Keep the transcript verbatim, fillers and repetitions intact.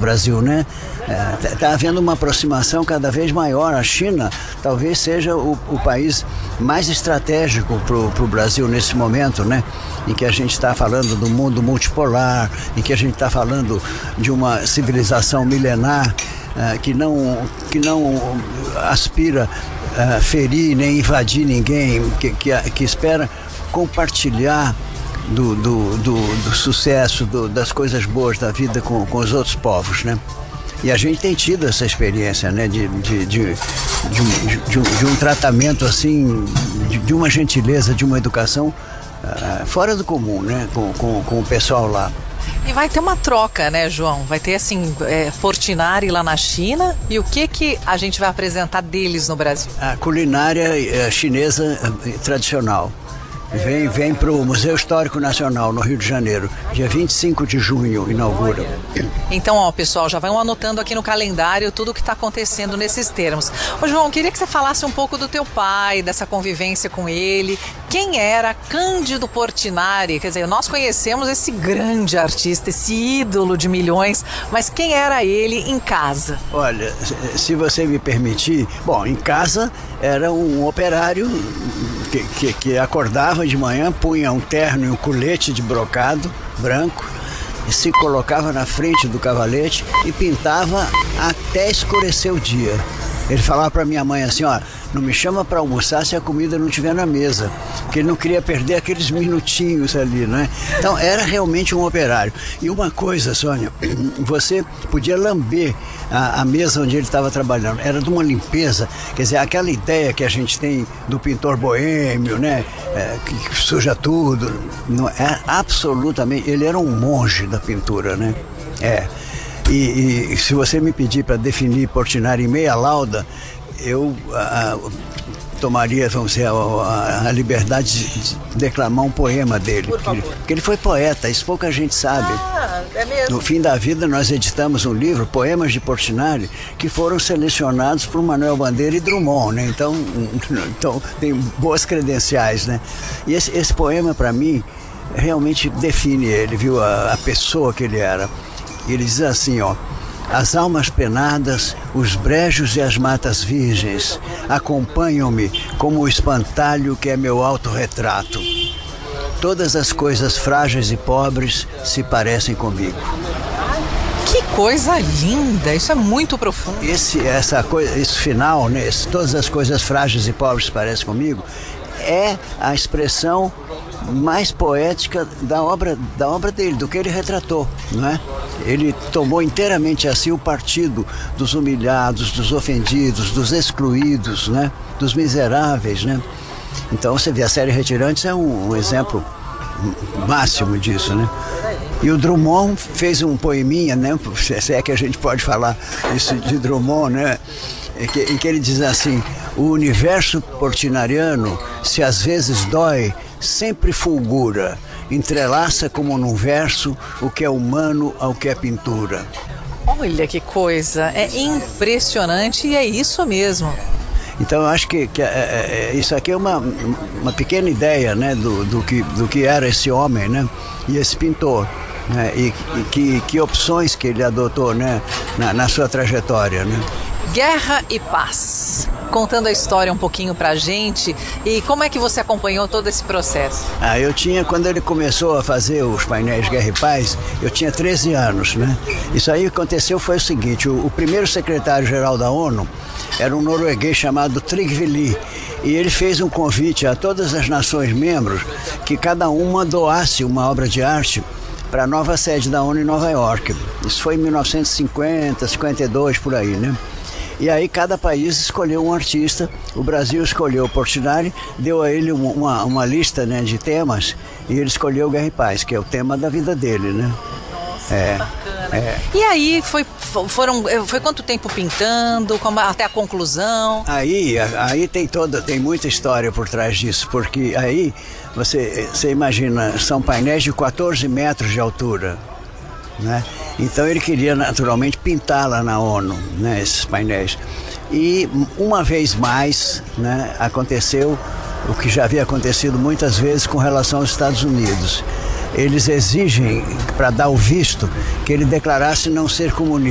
Brasil, né? Está é, havendo uma aproximação cada vez maior. A China talvez seja o, o país mais estratégico para o Brasil nesse momento, né? Em que a gente está falando do mundo multipolar, em que a gente está falando de uma civilização milenar uh, que não, que não aspira a ferir nem invadir ninguém, que, que, que espera compartilhar Do, do, do, do sucesso, do, das coisas boas da vida com, com os outros povos, né? E a gente tem tido essa experiência, né? De, de, de, de, um, de, um, de um tratamento assim, de, de uma gentileza, de uma educação uh, fora do comum, né? Com, com, com o pessoal lá. E vai ter uma troca, né, João? Vai ter, assim, é, Portinari lá na China. E o que que a gente vai apresentar deles no Brasil? A culinária uh, chinesa uh, tradicional. Vem, vem para o Museu Histórico Nacional, no Rio de Janeiro, dia vinte e cinco de junho, inaugura. Então, ó, pessoal, já vão anotando aqui no calendário tudo o que está acontecendo nesses termos. Ô, João, queria que você falasse um pouco do teu pai, dessa convivência com ele. Quem era Cândido Portinari? Quer dizer, nós conhecemos esse grande artista, esse ídolo de milhões, mas quem era ele em casa? Olha, se você me permitir, bom, em casa era um operário que, que, que acordava de manhã, punha um terno e um colete de brocado branco e se colocava na frente do cavalete e pintava até escurecer o dia. Ele falava para minha mãe assim, ó, não me chama para almoçar se a comida não estiver na mesa, porque ele não queria perder aqueles minutinhos ali, né? Então era realmente um operário. E uma coisa, Sônia, você podia lamber a, a mesa onde ele estava trabalhando, era de uma limpeza, quer dizer, aquela ideia que a gente tem do pintor boêmio, né? É, que, que suja tudo, não, é absolutamente, ele era um monge da pintura, né? É. E, e se você me pedir para definir Portinari em meia lauda, eu a, tomaria, vamos dizer, a, a liberdade de, de declamar um poema dele. Por favor. Porque, porque ele foi poeta, isso pouca gente sabe. Ah, é mesmo? No fim da vida, nós editamos um livro, Poemas de Portinari, que foram selecionados por Manuel Bandeira e Drummond, né? Então, então tem boas credenciais, né? E esse, esse poema, para mim, realmente define ele, viu? A, a pessoa que ele era. Ele diz assim, ó: as almas penadas, os brejos e as matas virgens acompanham-me como o espantalho que é meu autorretrato. Todas as coisas frágeis e pobres se parecem comigo. Que coisa linda, isso é muito profundo. Esse, essa coisa, esse final, né, esse, todas as coisas frágeis e pobres se parecem comigo, é a expressão mais poética da obra, da obra dele, do que ele retratou, não é? Ele tomou inteiramente assim o partido dos humilhados, dos ofendidos, dos excluídos, né? Dos miseráveis, né? Então você vê, a série Retirantes é um, um exemplo máximo disso, né? E o Drummond fez um poeminha, né? Se é que a gente pode falar isso de Drummond, né? Em que, em que ele diz assim: o universo portinariano, se às vezes dói, sempre fulgura, entrelaça como num verso o que é humano ao que é pintura. Olha que coisa, é impressionante e é isso mesmo. Então eu acho que, que é, é, isso aqui é uma, uma pequena ideia, né, do, do, que, do que era esse homem, né, e esse pintor, né, e, e que, que opções que ele adotou, né, na, na sua trajetória, né. Guerra e Paz, contando a história um pouquinho pra gente. E como é que você acompanhou todo esse processo? Ah, eu tinha, quando ele começou a fazer os painéis Guerra e Paz, eu tinha treze anos, né? Isso aí que aconteceu foi o seguinte: o, o primeiro secretário-geral da ONU era um norueguês chamado Trygve Lie, e ele fez um convite a todas as nações membros que cada uma doasse uma obra de arte para a nova sede da ONU em Nova York. Isso foi em mil novecentos e cinquenta, cinquenta e dois, por aí, né? E aí cada país escolheu um artista. O Brasil escolheu o Portinari, deu a ele uma, uma lista, né, de temas, e ele escolheu Guerra e Paz, que é o tema da vida dele, né? Nossa, é, bacana. É. E aí foi, foram, foi quanto tempo pintando, como, até a conclusão? Aí, aí tem toda, tem muita história por trás disso, porque aí você, você imagina, são painéis de quatorze metros de altura, né? Então ele queria naturalmente pintar lá na ONU, né, esses painéis. E uma vez mais, né, aconteceu o que já havia acontecido muitas vezes com relação aos Estados Unidos. Eles exigem, para dar o visto, que ele declarasse não ser comunista.